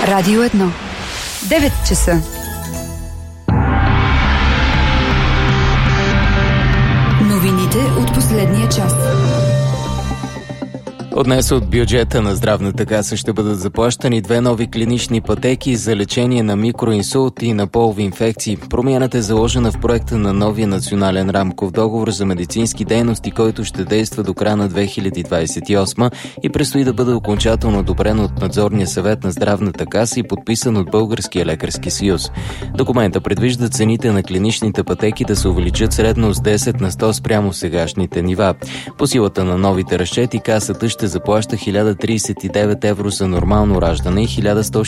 Радио 1. 9 часа. Новините от последния час. От днес от бюджета на Здравната каса ще бъдат заплащани 2 нови клинични пътеки за лечение на микроинсулт и на полови инфекции. Промяната е заложена в проекта на новия национален рамков договор за медицински дейности, който ще действа до края на 2028 и предстои да бъде окончателно одобрен от Надзорния съвет на Здравната каса и подписан от Българския лекарски съюз. Документа предвижда цените на клиничните пътеки да се увеличат средно с 10 на 100 спрямо сегашните нива. По силата на новите разчети касата ще заплаща 1039 евро за нормално раждане и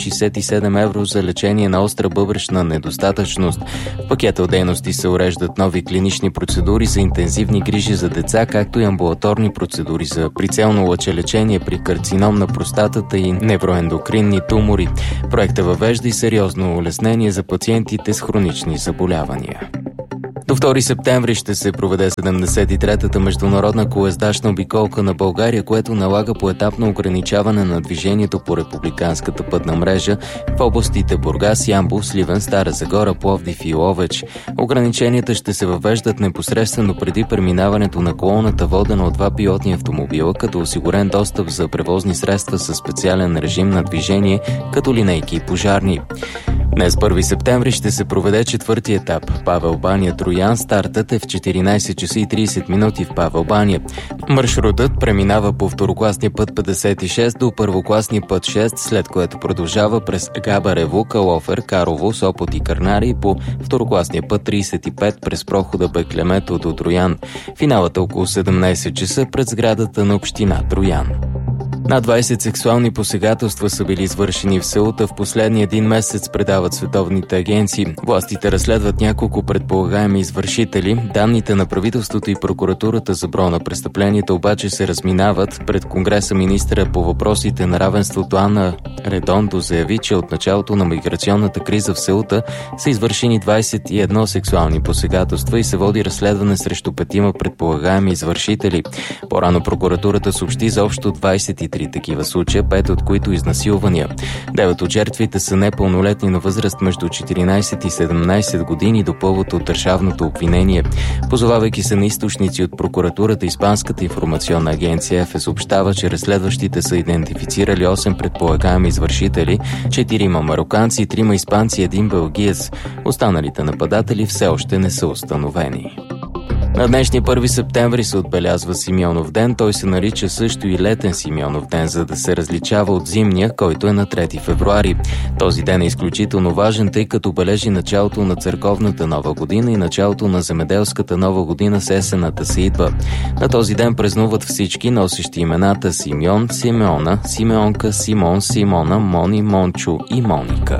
1167 евро за лечение на остра бъбречна недостатъчност. В пакета от дейности се уреждат нови клинични процедури за интензивни грижи за деца, както и амбулаторни процедури за прицелно лъчелечение при карцином на простатата и невроендокринни тумори. Проектът въвежда и сериозно улеснение за пациентите с хронични заболявания. До 2 септември ще се проведе 73-та международна колездачна обиколка на България, което налага поетапно ограничаване на движението по републиканската пътна мрежа в областите Бургас, Ямбол, Сливен, Стара Загора, Пловдив и Ловеч. Ограниченията ще се въвеждат непосредствено преди преминаването на колоната, водена от 2 пилотни автомобила, като осигурен достъп за превозни средства със специален режим на движение, като линейки и пожарни. Днес, 1 септември, ще се проведе 4-ти етап. Павел баня – Троян. Стартът е в 14 часа и 30 минути в Павел баня. Маршрутът преминава по второкласния път 56 до първокласния път 6, след което продължава през Габарево, Калофер, Карово, Сопот и Кърнари и по второкласния път 35 през прохода Беклемето до Троян. Финалът е около 17 часа пред сградата на община Троян. Над 20 сексуални посегателства са били извършени в селата в последния един месец, предават световните агенции. Властите разследват няколко предполагаеми извършители. Данните на правителството и прокуратурата за броя на престъпленията обаче се разминават. Пред Конгреса министъра по въпросите на равенството Ана Редондо заяви, че от началото на миграционната криза в селата са извършени 21 сексуални посегателства и се води разследване срещу 5 предполагаеми извършители. По-рано прокуратурата съобщи за общо 23 такива случая, 5 от които изнасилвания. 9 от жертвите са непълнолетни на възраст между 14 и 17 години, допълват от държавното обвинение. Позовавайки се на източници от прокуратурата, Испанската информационна агенция ЕФЕ съобщава, че разследващите са идентифицирали 8 предполагаеми извършители, 4 мароканци, 3 испанци и 1 белгиец. Останалите нападатели все още не са установени. На днешния 1 септември се отбелязва Симеонов ден. Той се нарича също и летен Симеонов ден, за да се различава от зимния, който е на 3 февруари. Този ден е изключително важен, тъй като бележи началото на църковната нова година и началото на земеделската нова година с есената сеитба. На този ден празнуват всички, носещи имената Симеон, Симеона, Симеонка, Симон, Симона, Мони, Мончо и Моника.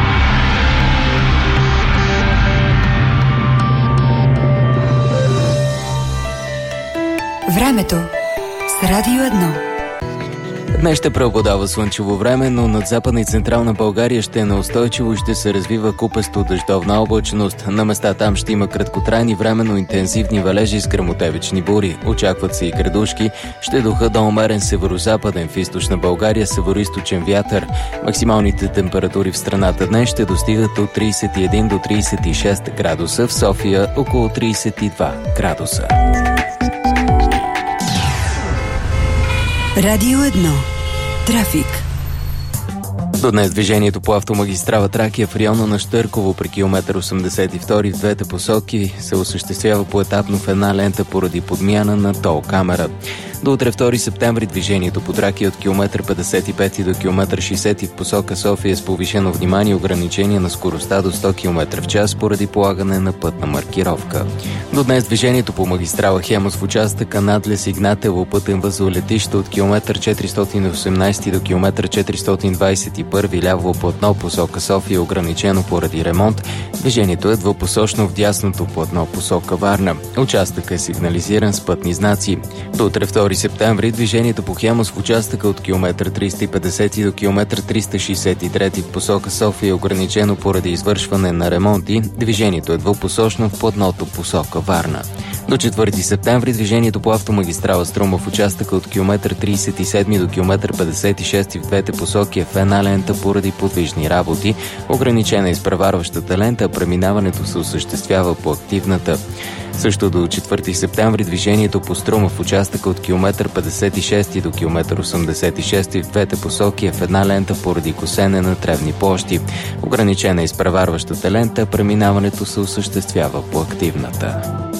Времето с Радио 1. Днес ще преобладава слънчево време, но над Западна и Централна България ще е неустойчиво и ще се развива купесто дъждовна облачност. На места там ще има краткотрайни временно интензивни валежи с гръмотевични бури. Очакват се и градушки. Ще духа до умерен северозападен, в източна България североизточен вятър. Максималните температури в страната днес ще достигат от 31 до 36 градуса, в София около 32 градуса. Радио 1. Трафик. До днес движението по автомагистрала Тракия в района на Щърково при километър 82 в двете посоки се осъществява поетапно в една лента поради подмяна на тол камера. До утре 2 септември движението по Тракия от километър 55 до километър 60 в посока София с повишено внимание и ограничение на скоростта до 100 км в час поради полагане на пътна маркировка. До днес движението по магистрала Хемус в участъка Надлес Игнатево пътен възел летище от километър 418 до километър 421 ляво платно посока София е ограничено поради ремонт. Движението е двупосочно в дясното платно посока Варна. Участъкът е сигнализиран с пътни знаци. До утре 2 септември движението по Хемус в участъка от километър 350 до километър 363 в посока София е ограничено поради извършване на ремонти. Движението е двупосочно в платното посока Варна. До 4 септември движението по автомагистрала Струма в участъка от километър 37 до километър 56 в двете посоки е в една лента поради подвижни работи. Ограничена е изпреварващата лента, а преминаването се осъществява по активната. Също до 4 септември движението по Струма в участъка от километър 56 до километър 86 в двете посоки е в една лента поради косене на тревни площи. Ограничена е изпреварващата лента, а преминаването се осъществява по активната.